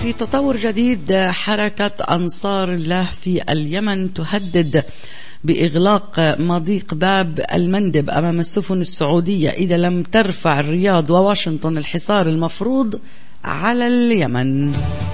في تطور جديد، حركة أنصار الله في اليمن تهدد بإغلاق مضيق باب المندب أمام السفن السعودية إذا لم ترفع الرياض وواشنطن الحصار المفروض على اليمن.